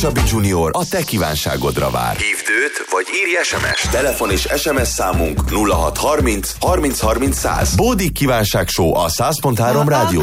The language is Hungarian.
Csabi Junior a te kívánságodra vár. Hívd őt, vagy írj SMS-t. Telefon és SMS számunk 0630 30 30 100. Bódik kívánság show a 100.3 rádió.